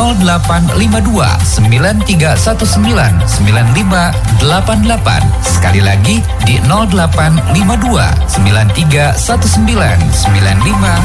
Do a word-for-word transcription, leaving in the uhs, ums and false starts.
nol delapan lima dua sembilan tiga satu sembilan sembilan lima delapan delapan. Sekali lagi di nol delapan lima dua sembilan tiga satu sembilan sembilan lima